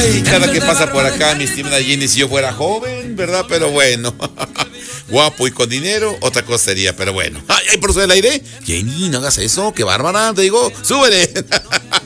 Ay, cada que pasa por acá, mi estimada Jenny, si yo fuera joven, ¿verdad? Pero bueno. Guapo y con dinero, otra cosa sería, pero bueno. Ay, por eso del aire. Jenny, no hagas eso, qué bárbara, te digo, súbele.